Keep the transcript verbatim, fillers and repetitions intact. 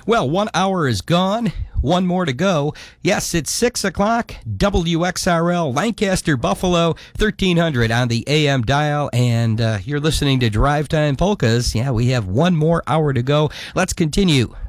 Well, one hour is gone. One more to go. Yes, it's six o'clock. W X R L, Lancaster, Buffalo, thirteen hundred on the A M dial. And uh, you're listening to Drive Time Polkas. Yeah, we have one more hour to go. Let's continue